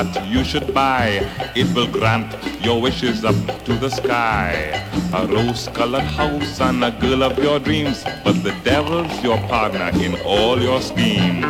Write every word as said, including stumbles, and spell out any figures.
you should buy. It will grant your wishes up to the sky. A rose-colored house and a girl of your dreams, but the devil's your partner in all your schemes.